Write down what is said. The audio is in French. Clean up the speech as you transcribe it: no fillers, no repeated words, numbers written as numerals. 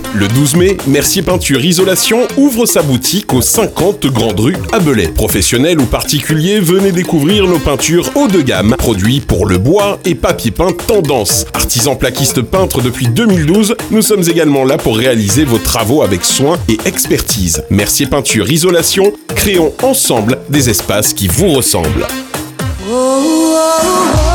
Le 12 mai, Mercier Peinture Isolation ouvre sa boutique aux 50 Grande Rue à Belay. Professionnels ou particuliers, venez découvrir nos peintures haut de gamme, produits pour le bois et papier peint tendance. Artisans plaquistes peintres depuis 2012, nous sommes également là pour réaliser vos travaux avec soin et expertise. Mercier Peinture Isolation, créons ensemble des espaces qui vous ressemblent. Oh, oh, oh.